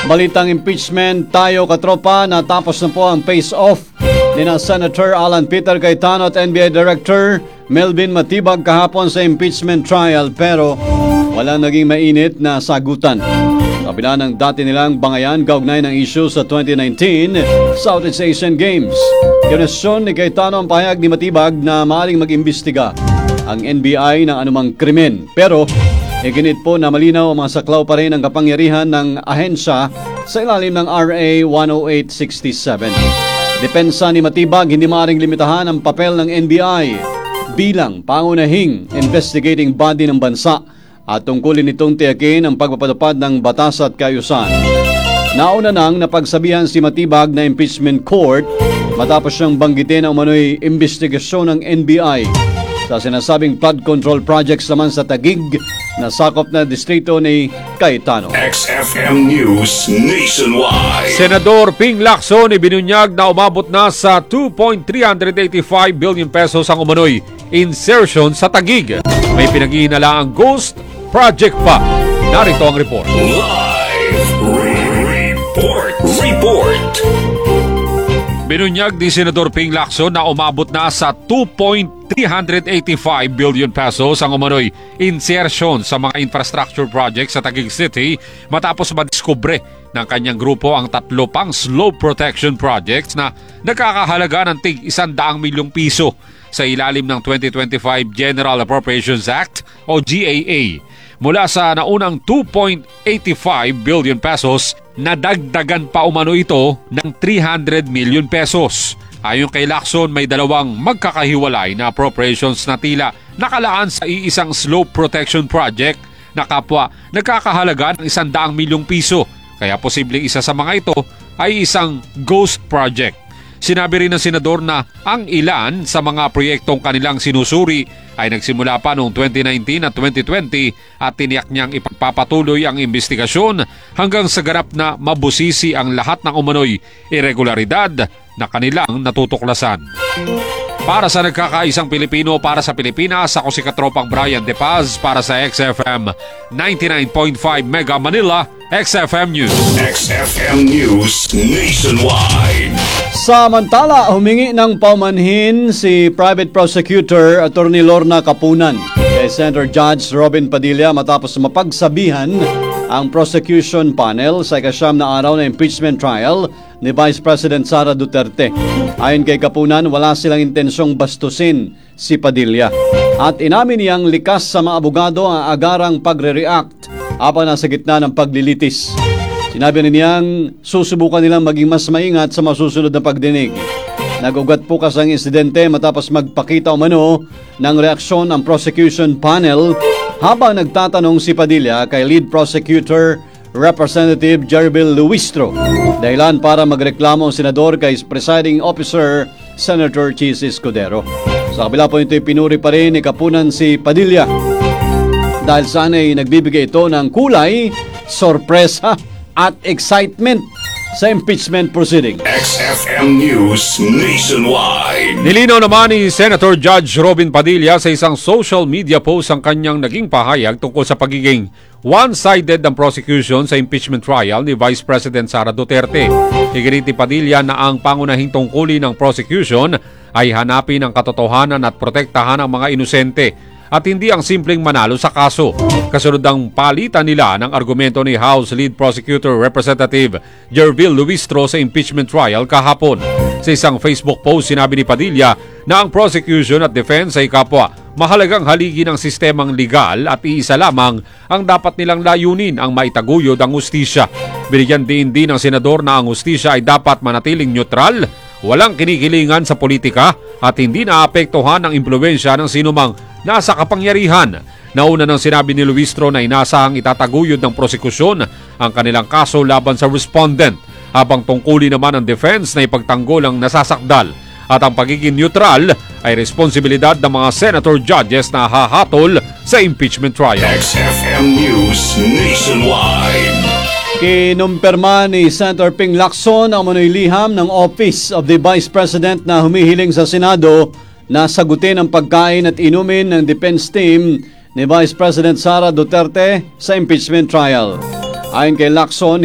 Balitang impeachment tayo katropa, natapos na po ang face-off ni na Senator Alan Peter Cayetano at NBI Director Melvin Matibag kahapon sa impeachment trial pero walang naging mainit na sagutan. Kabila ng dati nilang bangayan kaugnay ng issue sa 2019 Southeast Asian Games. Kinwestiyon ni Cayetano ang pahayag ni Matibag na maaaring mag-imbestiga ang NBI ng anumang krimen. Pero iginit po na malinaw ang mga saklaw pa rin ang kapangyarihan ng ahensya sa ilalim ng RA 10867. Depensa ni Matibag, hindi maaaring limitahan ang papel ng NBI bilang pangunahing investigating body ng bansa at tungkulin nitong tiyakin ang pagpapatupad ng batas at kaayusan. Nauna nang napagsabihan si Matibag na impeachment court matapos siyang banggitin ang umano'y investigasyon ng NBI sa sinasabing flood control projects naman sa Taguig na sakop na distrito ni Cayetano. XFM News Nationwide. Senador Ping Lacson ibinunyag na umabot na sa 2.385 billion pesos ang umano'y insertion sa Taguig. May pinag-ihinala ang ghost project pa. Narito ang report. Live report. Binunyag ni Senador Ping Lacson na umabot na sa 2.385 billion pesos ang umano'y insertion sa mga infrastructure projects sa Taguig City matapos madiskubre ng kanyang grupo ang 3 pang slope protection projects na nagkakahalaga ng tig 100 milyong piso sa ilalim ng 2025 General Appropriations Act o GAA. Mula sa naunang 2.85 billion pesos, nadagdagan pa umano ito ng 300 million pesos. Ayon kay Lacson, may dalawang magkakahiwalay na appropriations na tila nakalaan sa iisang slope protection project na kapwa nagkakahalaga ng 100 milyong piso. Kaya posibleng isa sa mga ito ay isang ghost project. Sinabi rin ng senador na ang ilan sa mga proyektong kanilang sinusuri ay nagsimula pa noong 2019 at 2020 at tiniyak niyang ipagpapatuloy ang investigasyon hanggang sa ganap na mabusisi ang lahat ng umano'y irregularidad na kanilang natutuklasan. Para sa nagkakaisang Pilipino, para sa Pilipinas, ako si Katropang Brian De Paz para sa XFM 99.5 Mega Manila, XFM News. XFM News Nationwide. Samantala, humingi ng paumanhin si Private Prosecutor Attorney Lorna Kapunan kay Senator Judge Robin Padilla matapos mapagsabihan ang prosecution panel sa ikasyam na araw na impeachment trial ni Vice President Sara Duterte. Ayon kay Kapunan, wala silang intensyong bastusin si Padilla. At inamin niyang likas sa mga abogado ang agarang pagre-react habang nasa gitna ng paglilitis. Sinabi niyang susubukan nilang maging mas maingat sa masusunod na pagdinig. Nagugat po kasi ang insidente matapos magpakita umano ng reaksyon ang prosecution panel habang nagtatanong si Padilla kay Lead Prosecutor Representative Jerbil Luistro. Dahilan para magreklamo ang senador kay Presiding Officer Senator Chis Escudero. Sa kabila po ito'y pinuri pa rin ni Kapunan si Padilla dahil sana ay nagbibigay ito ng kulay, sorpresa at excitement sa impeachment proceeding. XFM News Nationwide. Nilinaw naman ni Senator Judge Robin Padilla sa isang social media post ang kanyang naging pahayag tungkol sa pagiging one-sided ng prosecution sa impeachment trial ni Vice President Sara Duterte. Iginit ni Padilla na ang pangunahing tungkulin ng prosecution ay hanapin ang katotohanan at protektahan ang mga inosente at hindi ang simpleng manalo sa kaso. Kasunod ang palitan nila ng argumento ni House Lead Prosecutor Representative Jerbil Luistro sa impeachment trial kahapon. Sa isang Facebook post, sinabi ni Padilla na ang prosecution at defense ay kapwa mahalagang haligi ng sistemang legal at iisa lamang ang dapat nilang layunin, ang maitaguyod ang hustisya. Binigyan din ng senador na ang hustisya ay dapat manatiling neutral, walang kinikilingan sa politika at hindi naapektuhan ang impluwensya ng sinumang nasa kapangyarihan. Nauna nang sinabi ni Luistro na inasahang itataguyod ng prosekusyon ang kanilang kaso laban sa respondent, habang tungkulin naman ng defense na ipagtanggol ang nasasakdal at ang pagiging neutral ay responsibilidad ng mga senator judges na hahatol sa impeachment trial. XFM News Nationwide. Kinumpirma ni Senator Ping Lacson ang umano'y liham ng Office of the Vice President na humihiling sa Senado na sagutin ang pagkain at inumin ng defense team ni Vice President Sara Duterte sa impeachment trial. Ayon kay Lacson,